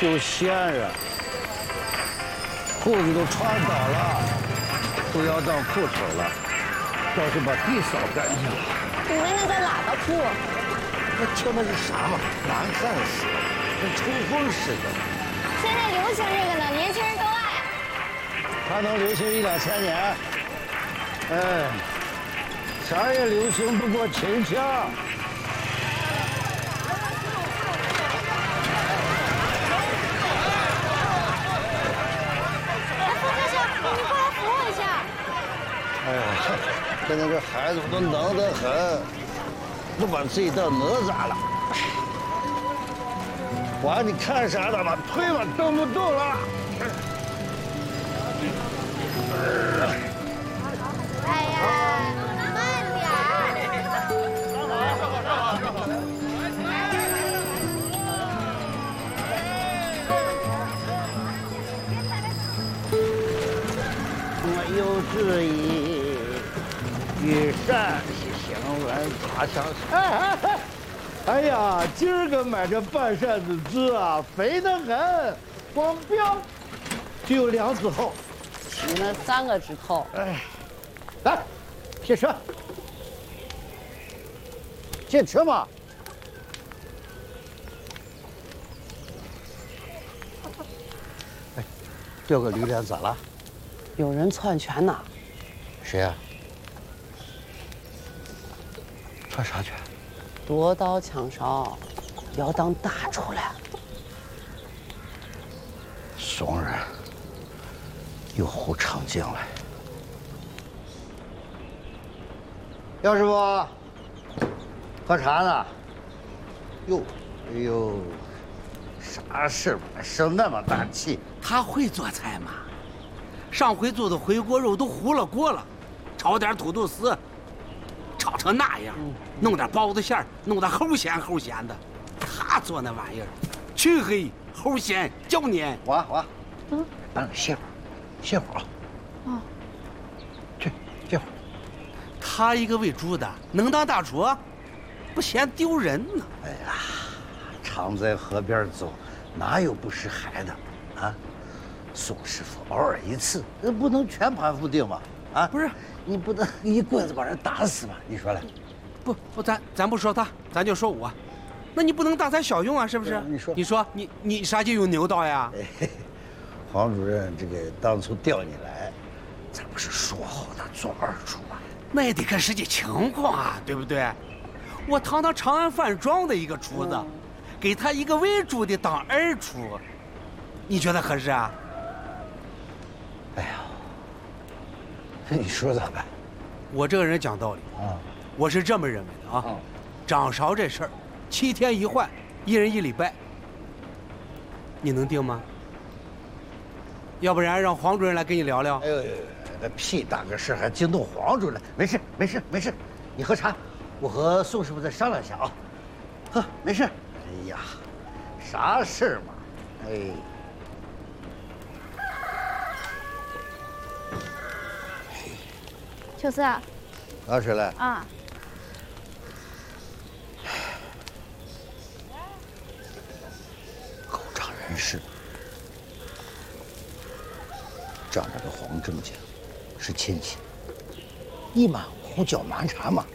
就闲着，裤子都穿倒了，都要当裤头了，倒是把地扫干净了。 你们那叫喇叭裤。 那听的是啥嘛？难看死了，跟抽风似的。 现在流行这个呢，年轻人都爱。 还能流行1、2千年？哎，啥也流行不过秦腔。哎呀，现在这孩子都能得很，都把自己当哪吒了。娃，你看啥呢嘛？腿嘛动不动了。 哎呀，慢点儿。 我有旨意。与陕西新闻发上。哎呀，今儿个买这半扇子纸啊，肥得很，光标就有2字厚。 你们3个指头。 哎，来，贴车，进车嘛。哎，调个驴脸咋了？ 有人篡权呐。 谁呀？篡啥权？ 夺刀抢勺，要当大厨了。 怂人，又胡闯进来。姚师傅，喝茶呢？哟，哎呦，啥事嘛？生那么大气？ 他会做菜吗？上回做的回锅肉都糊了锅了，炒点土豆丝。炒成那样，弄点包子馅儿，弄得齁咸齁咸的。他做那玩意儿，黢黑齁咸焦黏。 娃，咱歇会儿，歇会儿啊。 哦。 去，歇会儿。 他一个喂猪的，能当大厨？不嫌丢人呢？ 哎呀，常在河边走，哪有不识海的啊？宋师傅偶尔一次，不能全盘否定嘛。啊， 不是。你不能一棍子把人打死吧？你说嘞？ 不，咱不说他，咱就说我，那你不能大材小用啊，是不是？你说你啥就用牛刀呀？ 黄主任，这个当初调你来，咱不是说好的做2厨吗？ 那也得看实际情况啊，对不对？我堂堂长安饭庄的一个厨子，给他一个喂猪的当2厨，你觉得合适啊？ 哎呀。你说咋办？ 我这个人讲道理啊，我是这么认为的啊。掌勺这事儿，7天一换，1人1礼拜，你能定吗？要不然让黄主任来跟你聊聊。 哎呦，那屁大个事还惊动黄主任？没事，你喝茶，我和宋师傅再商量一下啊。喝，没事。哎呀，啥事儿嘛？哎。 秋思啊， 拿水来啊！ 狗仗人势，仗着个黄正家是亲戚，一马虎脚蛮缠嘛。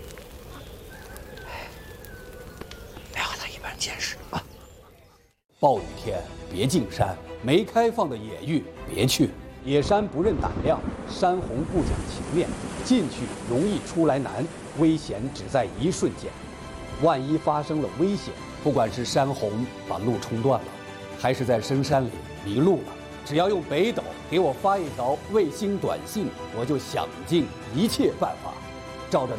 别和他一般见识啊！ 暴雨天别进山，没开放的野域别去。野山不认胆量，山洪不讲情面，进去容易出来难，危险只在一瞬间。万一发生了危险，不管是山洪把路冲断了，还是在深山里迷路了，只要用北斗给我发一条卫星短信，我就想尽一切办法，照着